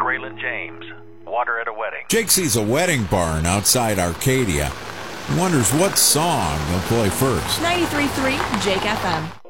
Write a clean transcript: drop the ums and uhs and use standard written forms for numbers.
Raylan James. Water at a Wedding. Jake sees a wedding barn outside Arcadia. He wonders what song they'll play first. 93.3 Jake FM.